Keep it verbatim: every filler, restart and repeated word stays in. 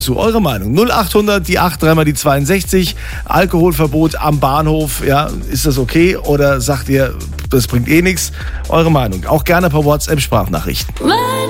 Zu eurer Meinung. null acht hundert, die acht, dreimal die zweiundsechzig. Alkoholverbot am Bahnhof, ja, ist das okay? Oder sagt ihr, das bringt eh nichts? Eure Meinung. Auch gerne per WhatsApp-Sprachnachrichten.